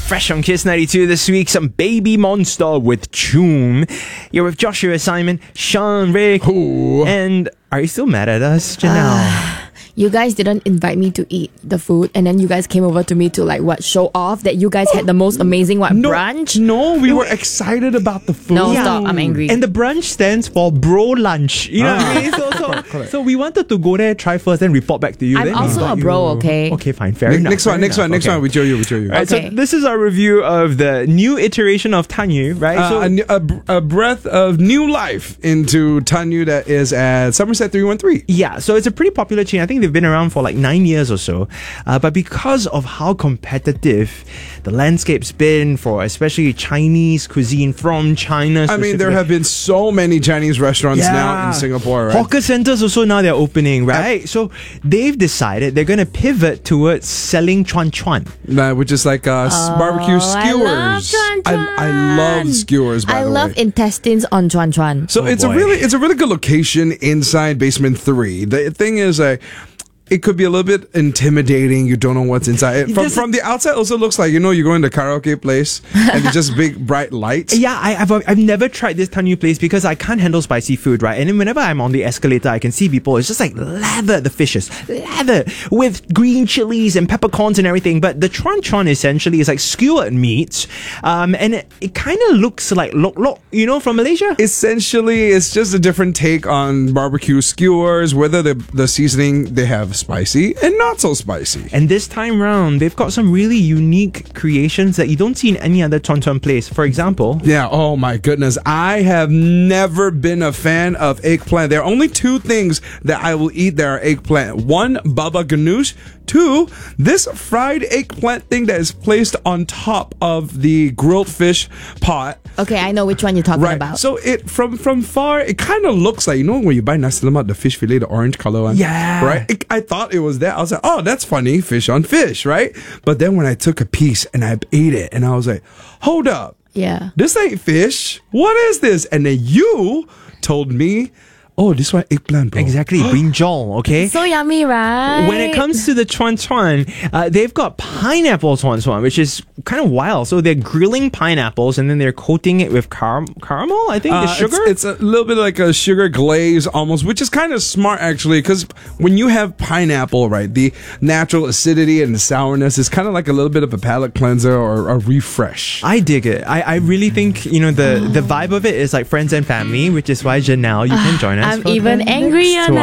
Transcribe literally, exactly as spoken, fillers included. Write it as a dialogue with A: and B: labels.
A: Fresh on Kiss ninety-two this week, some Baby Monster with Choom. You're with Joshua, Simon, Sean, Rick.
B: Ooh.
A: And are you still mad at us, Janelle?
C: Uh, you guys didn't invite me to eat the food, and then you guys came over to me to like what show off that you guys had the most amazing what
B: No,
C: brunch.
B: no, we were excited about the food.
C: No, stop! I'm angry.
A: And the brunch stands for bro lunch. You know
B: Ah.
A: what I mean? So, so, so we wanted to go there, try first, then report back to you.
C: I'm
A: then we
C: also
A: invite
C: a bro,
A: you.
C: okay?
A: Okay, fine, fair
B: Ne-
A: enough.
B: next one,
A: fair
B: next
A: enough.
B: one, next
A: Okay.
B: one. We show you, we show you.
A: Right,
C: Okay.
A: so this is our review of the new iteration of Tanyu, right?
B: Uh,
A: so
B: a, n- a br- a breath of new life into Tanyu that is at Somerset three one three.
A: Yeah, so it's a pretty popular chain. I think they've been around for like nine years or so. Uh, but because of how competitive the landscape's been for especially Chinese cuisine from China.
B: I mean, there have been so many Chinese restaurants now in Singapore, right?
A: Hawker centers also now they're opening, right? So they've decided they're going to pivot towards selling chuan chuan.
B: Uh, which is like uh, s- barbecue
C: Oh, I love
B: skewers.
C: chuan
B: I, I love
C: chuan.
B: skewers, by
C: I
B: the
C: love
B: way.
C: intestines on chuan chuan.
B: So
A: Oh,
B: it's
A: boy.
B: a really it's a really good location inside basement three. The thing is, uh, it could be a little bit intimidating. You don't know what's inside. It, from
A: Does it-
B: from the outside, it also looks like, you know, you go in the karaoke place and it's just big bright lights.
A: Yeah, I, I've I've never tried this Tanyu place because I can't handle spicy food, right? And then whenever I'm on the escalator, I can see people. It's just like lather the fishes, lather with green chilies and peppercorns and everything. But the chuan chuan essentially is like skewered meat, um, and it, it kind of looks like lok lok, you know, from Malaysia.
B: Essentially, it's just a different take on barbecue skewers, whether the the seasoning they have spicy and not so spicy.
A: And this time round, they've got some really unique creations that you don't see in any other chuan chuan place. For example,
B: Yeah, oh my goodness. I have never been a fan of eggplant. There are only two things that I will eat that are eggplant. One, baba ganoush. Two, this fried eggplant thing that is placed on top of the grilled fish pot.
C: Okay, I know which one you're talking
B: Right.
C: about.
B: So it from from far, it kind of looks like, you know, when you buy nasi lemak, the fish fillet, the orange color one.
A: Yeah.
B: Right. It, I thought it was that. I was like, oh, that's funny, fish on fish, right? But then when I took a piece and I ate it, and I was like, hold up,
C: yeah.
B: this ain't fish. What is this? And then you told me, oh, this one eggplant, bro.
A: exactly, brinjal, okay?
C: So yummy, right?
A: When it comes to the chuan chuan, uh, they've got pineapple chuan chuan, which is kind of wild. So they're grilling pineapples and then they're coating it with car- caramel, I think,
B: Uh,
A: the sugar.
B: It's, it's a little bit like a sugar glaze almost, which is kind of smart actually, because when you have pineapple, right, the natural acidity and the sourness is kind of like a little bit of a palate cleanser or a refresh.
A: I dig it. I, I really think, you know, the, the vibe of it is like friends and family, which is why, Janelle, you can join us.
C: I'm
A: for
C: even
A: the
C: angrier
A: next
C: now.